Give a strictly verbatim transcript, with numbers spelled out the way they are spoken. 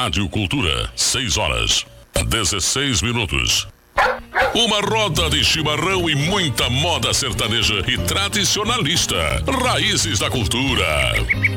Rádio Cultura, seis horas, dezesseis minutos. Uma roda de chimarrão e muita moda sertaneja e tradicionalista. Raízes da cultura.